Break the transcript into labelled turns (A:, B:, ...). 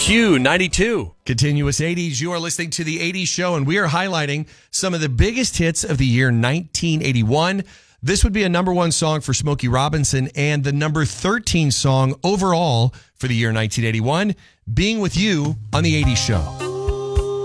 A: Q92.
B: Continuous 80s. You are listening to the 80s show, and we are highlighting some of the biggest hits of the year 1981. This would be a number one song for Smokey Robinson and the number 13 song overall for the year 1981, Being With You on the 80s show.